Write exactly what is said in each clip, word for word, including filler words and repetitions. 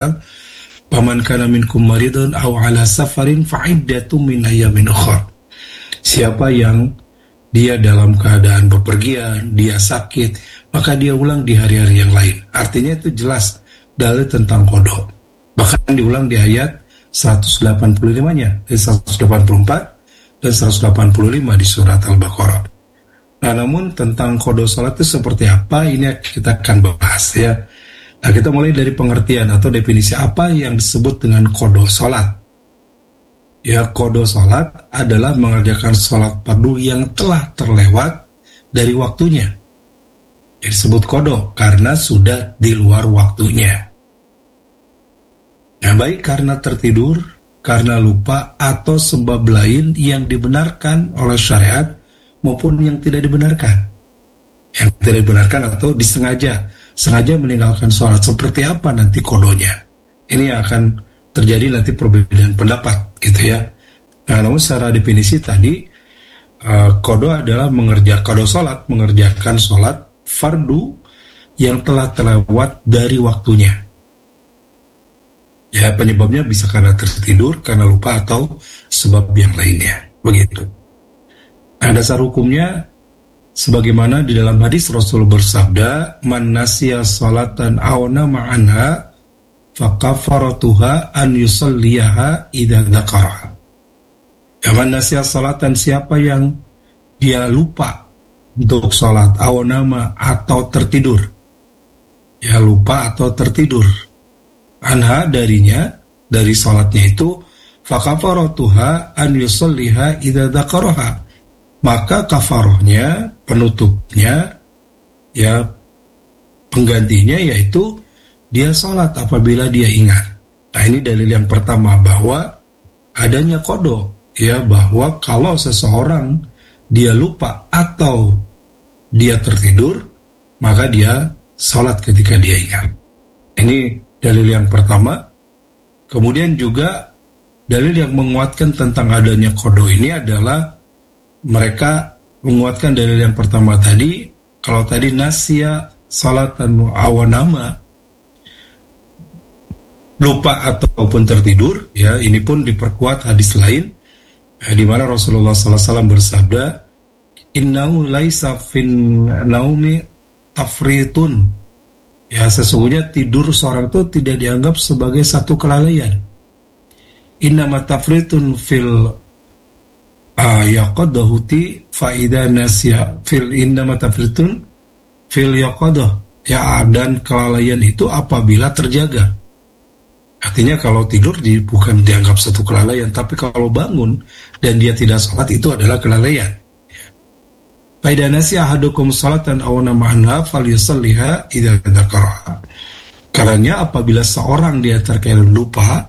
Paman kana minkum maridun aw ala safarin fa'iddatum min ayyamin ukhra. Siapa yang dia dalam keadaan bepergian, dia sakit, maka dia ulang di hari-hari yang lain. Artinya itu jelas dalil tentang qada. Bahkan diulang di ayat seratus delapan puluh lima-nya, di seratus delapan puluh empat dan seratus delapan puluh lima di surat Al-Baqarah. Nah, namun tentang qada salat itu seperti apa, ini kita akan bahas ya. Nah, kita mulai dari pengertian atau definisi apa yang disebut dengan qada salat. Ya, qada salat adalah mengerjakan salat fardu yang telah terlewat dari waktunya. Yang disebut qada karena sudah di luar waktunya. Nah, baik karena tertidur, karena lupa, atau sebab lain yang dibenarkan oleh syariat maupun yang tidak dibenarkan. Yang tidak dibenarkan atau disengaja, sengaja meninggalkan sholat. Seperti apa nanti kodonya? Ini akan terjadi nanti perbedaan pendapat, gitu ya. Nah, namun secara definisi tadi, uh, kodo adalah mengerjakan kodo sholat, mengerjakan sholat fardu yang telah terlewat dari waktunya. Ya, penyebabnya bisa karena tertidur, karena lupa, atau sebab yang lainnya. Begitu. Nah, dasar hukumnya sebagaimana di dalam hadis Rasul bersabda, "Man nasiya salatan aw nama anha fa kafaratuha an yusalliyaha idza dzakaraha." Ya, man nasiya salatan, siapa yang dia lupa untuk salat, aw nama atau tertidur. Ya, lupa atau tertidur. Anha darinya, dari salatnya itu, fa kafaratuha an yusalliha idza dzakaraha. Maka kafarohnya, penutupnya, ya penggantinya yaitu dia sholat apabila dia ingat. Nah, ini dalil yang pertama bahwa adanya qada, ya, bahwa kalau seseorang dia lupa atau dia tertidur, maka dia sholat ketika dia ingat. Ini dalil yang pertama. Kemudian juga dalil yang menguatkan tentang adanya qada ini adalah mereka menguatkan dalil yang pertama tadi. Kalau tadi nasya salatan awanama, lupa ataupun tertidur, ya, ini pun diperkuat hadis lain, ya, di mana Rasulullah sallallahu alaihi wasallam bersabda, "Innahu laisa fin naumi tafritun." Ya, sesungguhnya tidur seorang itu tidak dianggap sebagai satu kelalaian. Innama tafritun fil yaqadahuti faida nasya fil innama tafritun fil yaqadah. Ya, dan kelalaian itu apabila terjaga. Artinya kalau tidur di, bukan dianggap satu kelalaian, tapi kalau bangun dan dia tidak sholat itu adalah kelalaian. Faida nasya ahadukum salatan aw nama anha falyusalliha idza dzakaraha. Karena apabila seorang dia terkadang lupa,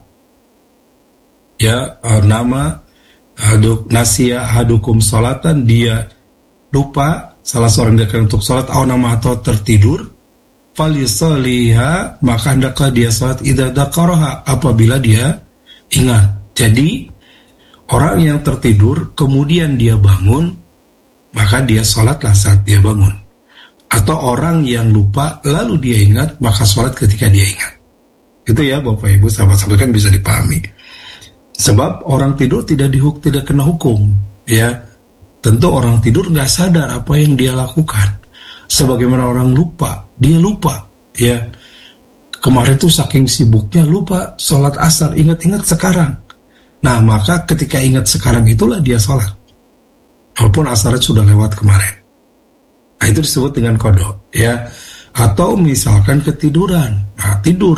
ya, nama haduk nasya hadukum salatan, dia lupa, salah seorang dia untuk salat atau nama atau tertidur, falyusalliha, maka hendaklah dia salat idza dzakaraha, apabila dia ingat. Jadi orang yang tertidur kemudian dia bangun, maka dia salatlah saat dia bangun. Atau orang yang lupa lalu dia ingat, maka salat ketika dia ingat. Itu ya Bapak Ibu sahabat-sahabat, kan bisa dipahami. Sebab orang tidur tidak dihuk, tidak kena hukum, ya. Tentu orang tidur nggak sadar apa yang dia lakukan. Sebagaimana orang lupa, dia lupa, ya. Kemarin tuh saking sibuknya lupa sholat asar, ingat-ingat sekarang. Nah, maka ketika ingat sekarang itulah dia sholat, walaupun asar sudah lewat kemarin. Nah, itu disebut dengan qada, ya. Atau misalkan ketiduran, nah tidur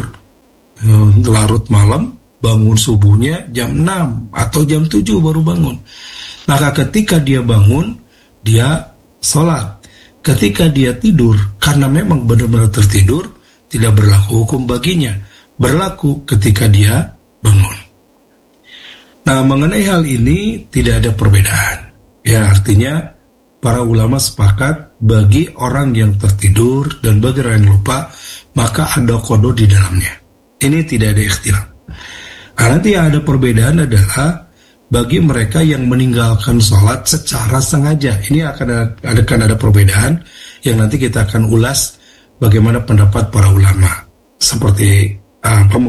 larut malam, bangun subuhnya jam enam atau jam tujuh baru bangun. Maka ketika dia bangun, dia sholat. Ketika dia tidur, karena memang benar-benar tertidur, tidak berlaku hukum baginya. Berlaku ketika dia bangun. Nah, mengenai hal ini tidak ada perbedaan. Ya, artinya para ulama sepakat bagi orang yang tertidur dan bagi orang yang lupa, maka ada qada di dalamnya. Ini tidak ada ikhtilaf. Nah, nanti yang ada perbedaan adalah bagi mereka yang meninggalkan sholat secara sengaja. Ini akan ada, akan ada perbedaan yang nanti kita akan ulas bagaimana pendapat para ulama. Seperti uh,